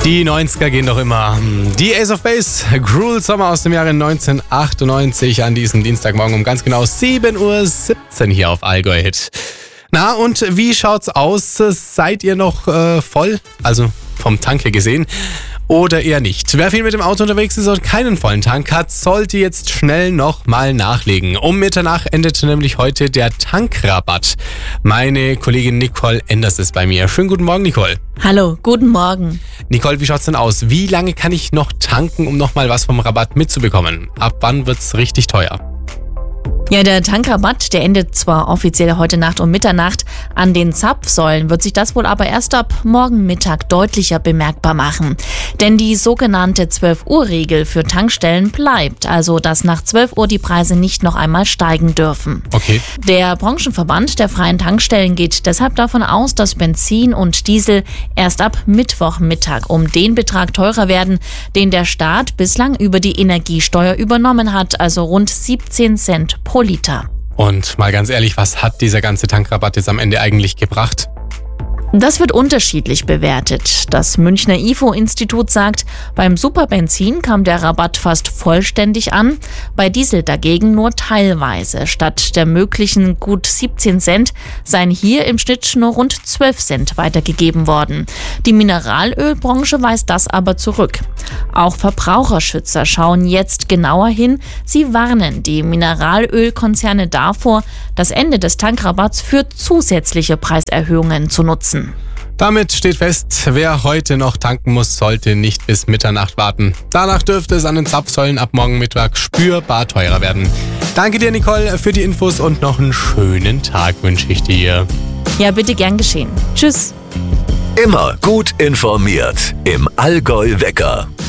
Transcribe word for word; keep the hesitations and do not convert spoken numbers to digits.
Die neunziger gehen doch immer. Die Ace of Base, Cruel Summer aus dem Jahre neunzehnhundertachtundneunzig an diesem Dienstagmorgen um ganz genau sieben Uhr siebzehn hier auf Allgäu Hit. Na, und wie schaut's aus? Seid ihr noch äh, voll? Also vom Tank her gesehen. Oder eher nicht. Wer viel mit dem Auto unterwegs ist und keinen vollen Tank hat, sollte jetzt schnell noch mal nachlegen. Um Mitternacht endet nämlich heute der Tankrabatt. Meine Kollegin Nicole Enders ist bei mir. Schönen guten Morgen, Nicole. Hallo, guten Morgen. Nicole, wie schaut's denn aus? Wie lange kann ich noch tanken, um noch mal was vom Rabatt mitzubekommen? Ab wann wird's richtig teuer? Ja, der Tankrabatt, der endet zwar offiziell heute Nacht um Mitternacht, an den Zapfsäulen wird sich das wohl aber erst ab morgen Mittag deutlicher bemerkbar machen. Denn die sogenannte zwölf Uhr Regel für Tankstellen bleibt, also dass nach zwölf Uhr die Preise nicht noch einmal steigen dürfen. Okay. Der Branchenverband der freien Tankstellen geht deshalb davon aus, dass Benzin und Diesel erst ab Mittwochmittag um den Betrag teurer werden, den der Staat bislang über die Energiesteuer übernommen hat, also rund siebzehn Cent pro Liter. Und mal ganz ehrlich, was hat dieser ganze Tankrabatt jetzt am Ende eigentlich gebracht? Das wird unterschiedlich bewertet. Das Münchner I F O-Institut sagt, beim Superbenzin kam der Rabatt fast vollständig an, bei Diesel dagegen nur teilweise. Statt der möglichen gut siebzehn Cent seien hier im Schnitt nur rund zwölf Cent weitergegeben worden. Die Mineralölbranche weist das aber zurück. Auch Verbraucherschützer schauen jetzt genauer hin. Sie warnen die Mineralölkonzerne davor, das Ende des Tankrabatts für zusätzliche Preiserhöhungen zu nutzen. Damit steht fest, wer heute noch tanken muss, sollte nicht bis Mitternacht warten. Danach dürfte es an den Zapfsäulen ab morgen Mittag spürbar teurer werden. Danke dir, Nicole, für die Infos und noch einen schönen Tag wünsche ich dir. Ja, bitte gern geschehen. Tschüss. Immer gut informiert im Allgäu Wecker.